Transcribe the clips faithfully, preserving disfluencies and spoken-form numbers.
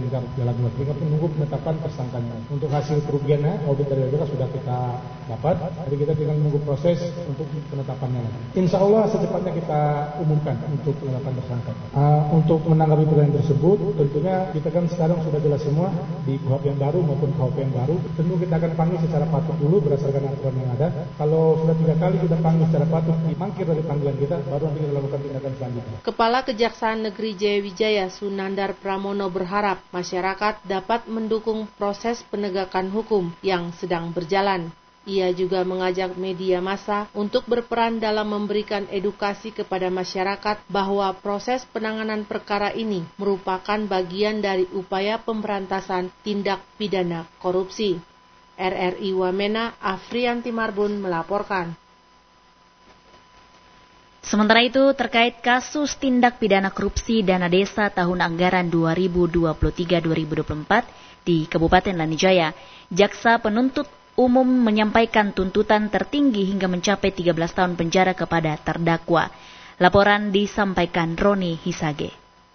lingkar jalan luar. Kita menunggu penetapan tersangkanya. Untuk hasil kerugiannya, audit dari O J K sudah kita dapat. Jadi kita tinggal menunggu proses untuk penetapannya. Insya Allah secepatnya kita umumkan untuk penetapan tersangka. Uh, untuk menanggapi pertanyaan tersebut, tentunya kita kan sekarang sudah jelas semua di K U H P yang baru maupun K U H P yang baru. Tentu kita akan panggil secara patut dulu berdasarkan aturan yang ada. Kalau sudah tiga kali kita panggil secara patut, dimangkir dari panggilan kita, baru nanti kita lakukan tindakan selanjutnya. Kepala Kejaksaan Negeri Jayawijaya Sunandar Pramono berharap masyarakat dapat mendukung proses penegakan hukum yang sedang berjalan. Ia juga mengajak media massa untuk berperan dalam memberikan edukasi kepada masyarakat bahwa proses penanganan perkara ini merupakan bagian dari upaya pemberantasan tindak pidana korupsi. R R I Wamena, Afrianti Marbun melaporkan. Sementara itu, terkait kasus tindak pidana korupsi dana desa tahun anggaran dua ribu dua puluh tiga dua ribu dua puluh empat di Kabupaten Lanijaya, Jaksa Penuntut Umum menyampaikan tuntutan tertinggi hingga mencapai tiga belas tahun penjara kepada terdakwa. Laporan disampaikan Roni Hisage.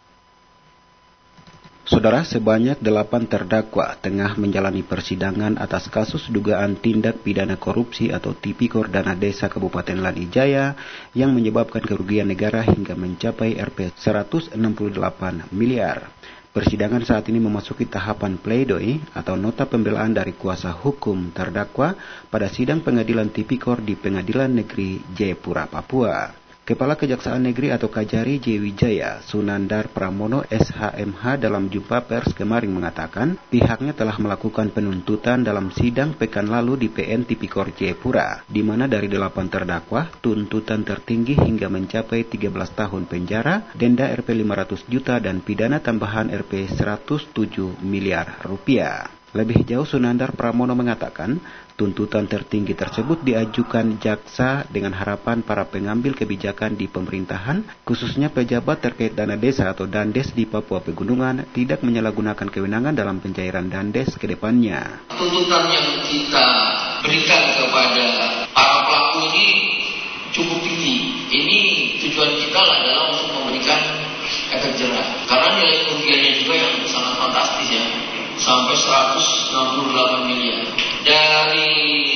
Saudara, sebanyak delapan terdakwa tengah menjalani persidangan atas kasus dugaan tindak pidana korupsi atau Tipikor dana desa Kabupaten Lanijaya yang menyebabkan kerugian negara hingga mencapai R P seratus enam puluh delapan miliar. Persidangan saat ini memasuki tahapan pledoi atau nota pembelaan dari kuasa hukum terdakwa pada sidang pengadilan Tipikor di Pengadilan Negeri Jayapura, Papua. Kepala Kejaksaan Negeri atau Kajari Jayawijaya Sunandar Pramono S H M H dalam jumpa pers kemarin mengatakan pihaknya telah melakukan penuntutan dalam sidang pekan lalu di P N Tipikor Jayapura, di mana dari delapan terdakwa tuntutan tertinggi hingga mencapai tiga belas tahun penjara, denda R P lima ratus juta dan pidana tambahan R P seratus tujuh miliar rupiah. Lebih jauh, Sunandar Pramono mengatakan tuntutan tertinggi tersebut diajukan jaksa dengan harapan para pengambil kebijakan di pemerintahan, khususnya pejabat terkait dana desa atau Dandes di Papua Pegunungan, tidak menyalahgunakan kewenangan dalam pencairan Dandes ke depannya. Tuntutan yang kita berikan kepada para pelaku ini cukup tinggi. Ini tujuan kita adalah untuk memberikan efek jerah. Karena nilai kerugiannya juga yang sangat fantastis ya. Sampai seratus enam puluh delapan miliar. Dari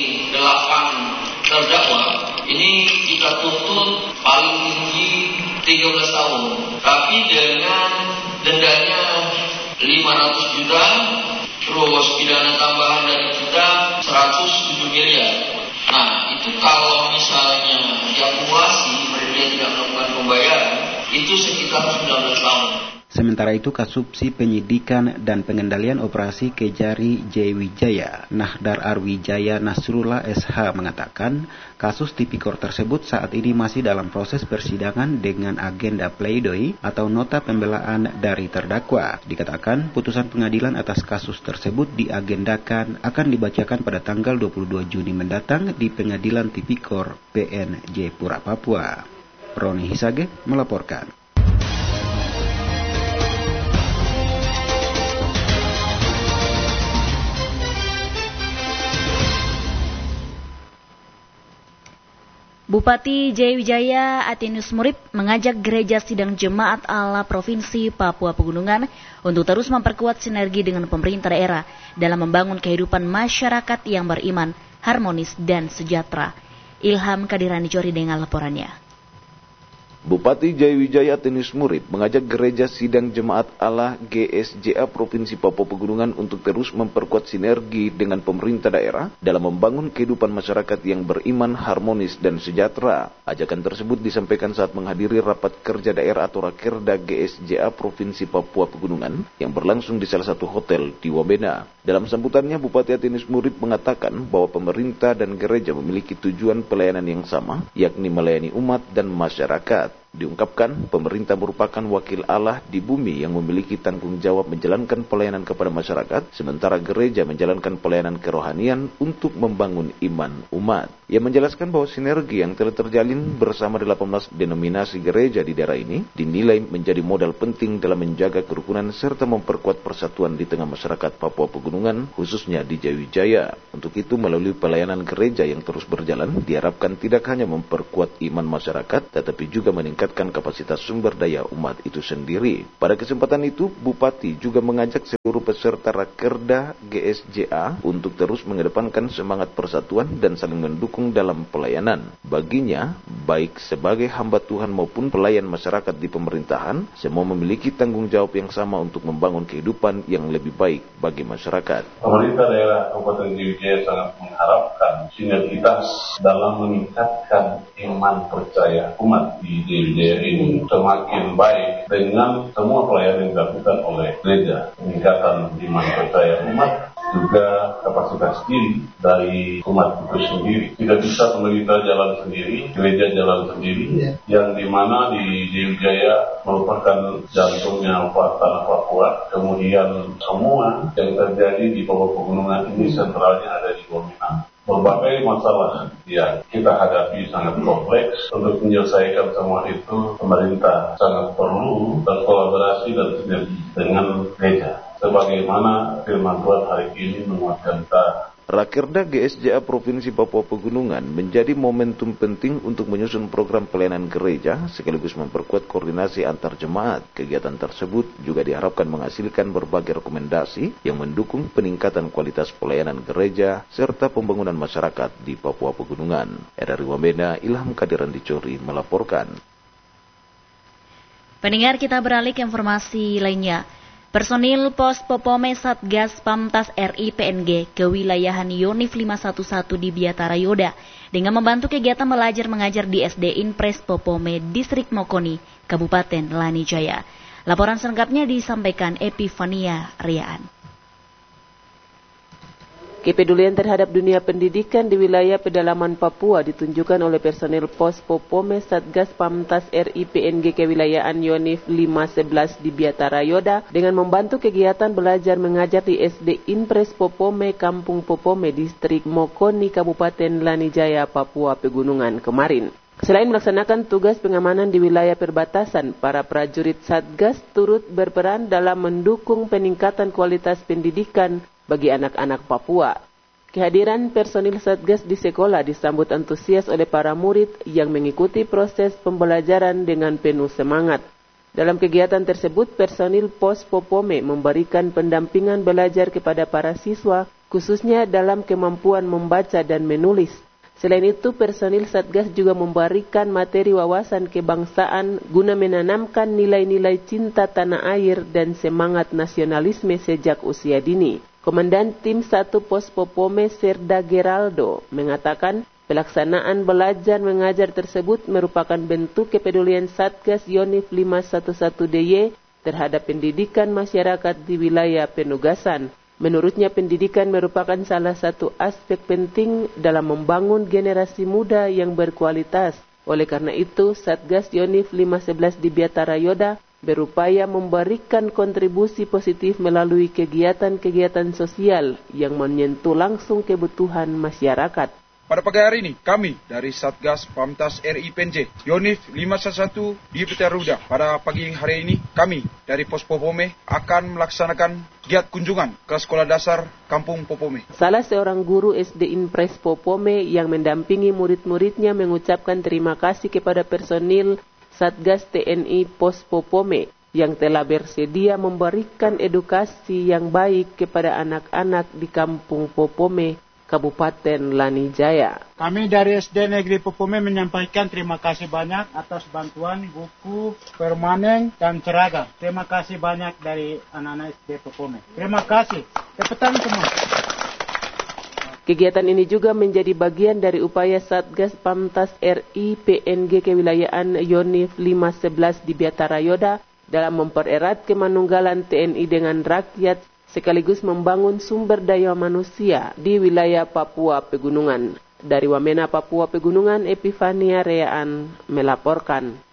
delapan terdakwa, ini kita tuntut paling tinggi tiga belas tahun. Tapi dengan dendanya lima ratus juta, terus pidana tambahan dari kita seratus tujuh miliar. Nah, itu kalau misalnya diakumulasi, mereka tidak melakukan pembayaran, itu sekitar sembilan belas tahun. Sementara itu, Kasubsi Penyidikan dan Pengendalian Operasi Kejari Jayawijaya, Nahdar Arwijaya Nasrullah S H mengatakan kasus Tipikor tersebut saat ini masih dalam proses persidangan dengan agenda pledoi atau nota pembelaan dari terdakwa. Dikatakan putusan pengadilan atas kasus tersebut diagendakan akan dibacakan pada tanggal dua puluh dua Juni mendatang di Pengadilan Tipikor P N Jayapura, Papua. Roni Hisage melaporkan. Bupati Jayawijaya Atinus Murib mengajak Gereja Sidang Jemaat Allah Provinsi Papua Pegunungan untuk terus memperkuat sinergi dengan pemerintah daerah dalam membangun kehidupan masyarakat yang beriman, harmonis, dan sejahtera. Ilham Kadirani Jori dengan laporannya. Bupati Jayawijaya Atinus Murib mengajak Gereja Sidang Jemaat Allah G S J A Provinsi Papua Pegunungan untuk terus memperkuat sinergi dengan pemerintah daerah dalam membangun kehidupan masyarakat yang beriman, harmonis, dan sejahtera. Ajakan tersebut disampaikan saat menghadiri rapat kerja daerah atau Rakerda G S J A Provinsi Papua Pegunungan yang berlangsung di salah satu hotel di Wamena. Dalam sambutannya, Bupati Atinus Murib mengatakan bahwa pemerintah dan gereja memiliki tujuan pelayanan yang sama, yakni melayani umat dan masyarakat. Diungkapkan, pemerintah merupakan wakil Allah di bumi yang memiliki tanggung jawab menjalankan pelayanan kepada masyarakat, sementara gereja menjalankan pelayanan kerohanian untuk membangun iman umat. Ia menjelaskan bahwa sinergi yang telah terjalin bersama delapan belas denominasi gereja di daerah ini dinilai menjadi modal penting dalam menjaga kerukunan serta memperkuat persatuan di tengah masyarakat Papua Pegunungan, khususnya di Jayawijaya. Untuk itu, melalui pelayanan gereja yang terus berjalan, diharapkan tidak hanya memperkuat iman masyarakat, tetapi juga meningkatkan meningkatkan kapasitas sumber daya umat itu sendiri. Pada kesempatan itu, Bupati juga mengajak seluruh peserta Rakerda G S J A untuk terus mengedepankan semangat persatuan dan saling mendukung dalam pelayanan. Baginya, baik sebagai hamba Tuhan maupun pelayan masyarakat di pemerintahan, semua memiliki tanggung jawab yang sama untuk membangun kehidupan yang lebih baik bagi masyarakat. Pemerintah daerah Kabupaten Jayawidaya sangat mengharapkan sinergitas dalam meningkatkan iman percaya umat di Jayawidaya ini semakin baik dengan semua pelayanan yang dilakukan oleh gereja. Peningkatan iman percaya umat juga kapasitas diri dari umat itu sendiri. Tidak bisa pemerintah jalan sendiri, gereja jalan sendiri, ya. Yang dimana di Jayawidaya merupakan jantungnya tanah Papua. Kemudian semua yang terjadi di bawah pegunungan ini sentralnya ada di Wamena. Berbagai masalah yang kita hadapi sangat kompleks. Untuk menyelesaikan semua itu, pemerintah sangat perlu berkolaborasi dan sinergi dengan gereja. Sebagaimana firman Tuhan hari ini menguatkan kita. Rakerda G S J A Provinsi Papua Pegunungan menjadi momentum penting untuk menyusun program pelayanan gereja sekaligus memperkuat koordinasi antar jemaat. Kegiatan tersebut juga diharapkan menghasilkan berbagai rekomendasi yang mendukung peningkatan kualitas pelayanan gereja serta pembangunan masyarakat di Papua Pegunungan. Dari Wamena, Ilham Kadiran Dicuri melaporkan. Pendengar, kita beralih ke informasi lainnya. Personil Pos Popome Satgas Pamtas R I P N G kewilayahan Yonif lima satu satu di Biatara Yoda dengan membantu kegiatan belajar mengajar di S D Inpres Popome Distrik Mokoni, Kabupaten Lanijaya. Laporan selengkapnya disampaikan Epifania Riaan. Kepedulian terhadap dunia pendidikan di wilayah pedalaman Papua ditunjukkan oleh personil Pos Popome Satgas Pamtas R I P N G kewilayahan Yonif lima sebelas di Biatara Yoda dengan membantu kegiatan belajar mengajar di S D Inpres Popome Kampung Popome Distrik Mokoni Kabupaten Lanijaya Papua Pegunungan kemarin. Selain melaksanakan tugas pengamanan di wilayah perbatasan, para prajurit Satgas turut berperan dalam mendukung peningkatan kualitas pendidikan bagi anak-anak Papua. Kehadiran personil Satgas di sekolah disambut antusias oleh para murid yang mengikuti proses pembelajaran dengan penuh semangat. Dalam kegiatan tersebut, personil Pos Popome memberikan pendampingan belajar kepada para siswa, khususnya dalam kemampuan membaca dan menulis. Selain itu, personil Satgas juga memberikan materi wawasan kebangsaan guna menanamkan nilai-nilai cinta tanah air dan semangat nasionalisme sejak usia dini. Komandan Tim satu Pos Popome Serda Geraldo mengatakan pelaksanaan belajar mengajar tersebut merupakan bentuk kepedulian Satgas Yonif lima satu satu D Y terhadap pendidikan masyarakat di wilayah penugasan. Menurutnya, pendidikan merupakan salah satu aspek penting dalam membangun generasi muda yang berkualitas. Oleh karena itu, Satgas Yonif lima sebelas di Biatara Yoda berupaya memberikan kontribusi positif melalui kegiatan-kegiatan sosial yang menyentuh langsung kebutuhan masyarakat. Pada pagi hari ini, kami dari Satgas Pamtas R I P N G Yonif lima satu satu di Biatara Yoda. Pada pagi hari ini, kami dari Pos Popome akan melaksanakan giat kunjungan ke sekolah dasar Kampung Popome. Salah seorang guru S D Inpres Popome yang mendampingi murid-muridnya mengucapkan terima kasih kepada personil Satgas T N I Pos Popome yang telah bersedia memberikan edukasi yang baik kepada anak-anak di Kampung Popome, Kabupaten Lanijaya. Kami dari S D Negeri Popome menyampaikan terima kasih banyak atas bantuan buku, permanen, dan seragam. Terima kasih banyak dari anak-anak S D Popome. Terima kasih. Cepetan semua. Kegiatan ini juga menjadi bagian dari upaya Satgas Pamtas R I P N G kewilayahan Yonif lima sebelas di Biatara Yoda dalam mempererat kemanunggalan T N I dengan rakyat sekaligus membangun sumber daya manusia di wilayah Papua Pegunungan. Dari Wamena, Papua Pegunungan, Epifania Reaan melaporkan.